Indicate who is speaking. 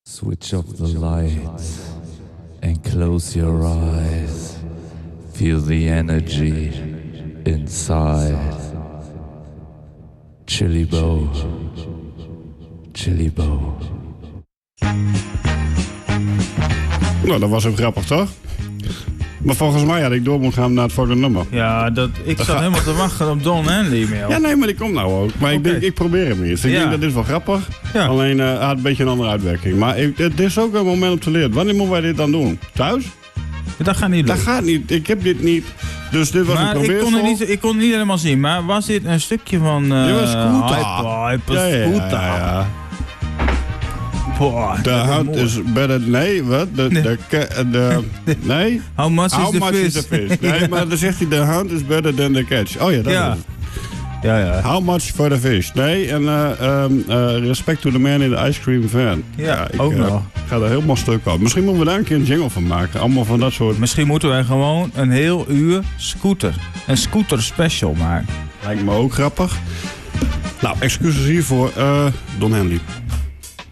Speaker 1: Switch off the lights and close your eyes. Feel the energy inside. Chili Bow. Chili Bow.
Speaker 2: Nou, dat was ook grappig, toch? Maar volgens mij had ik door moeten gaan naar het volgende nummer.
Speaker 3: Ja, ik zat helemaal te wachten op Don Henley.
Speaker 2: Ja, nee, maar die komt nou ook. Maar ik denk, ik probeer hem eens. Ik denk dat dit wel grappig.
Speaker 3: Ja.
Speaker 2: Alleen had een beetje een andere uitwerking. Maar het is ook een moment om te leren. Wanneer moeten wij dit dan doen? Thuis?
Speaker 3: Dat gaat niet lukken.
Speaker 2: Dat gaat niet. Ik heb dit niet. Dus dit was
Speaker 3: maar
Speaker 2: een probeersel.
Speaker 3: ik kon het niet helemaal zien. Maar was dit een stukje van...
Speaker 2: Ja. The hunt is better... Nee, wat? Nee?
Speaker 3: How much is the fish?
Speaker 2: Nee, maar dan zegt hij... The hunt is better than the catch. Oh ja, dat is het.
Speaker 3: Ja.
Speaker 2: How much for the fish? Nee, en respect to the man in the ice cream van.
Speaker 3: Ja, ook nog.
Speaker 2: Ik ga er helemaal stuk op. Misschien moeten we daar een keer een jingle van maken. Allemaal van dat soort...
Speaker 3: Misschien moeten wij gewoon een heel uur scooter. Een scooter special maken.
Speaker 2: Lijkt me ook grappig. Nou, excuses hiervoor. Don Henley.